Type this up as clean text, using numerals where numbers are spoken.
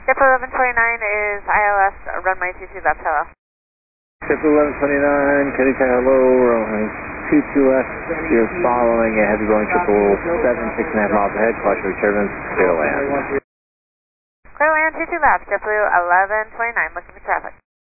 JetBlue 1129 is ILS, runway 22 left, hello. JetBlue 1129, Kenny hello, runway 22 left. You're following a heavy Boeing 777, 6.5 miles ahead, caution turbulence, clear land. Clear land 22 left, JetBlue 1129, looking for traffic.